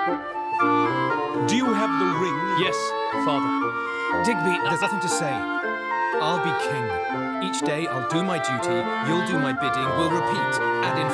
Do you have the ring? Yes, Father. Digby, There's nothing to say. I'll be king. Each day I'll do my duty, you'll do my bidding, we'll repeat, and in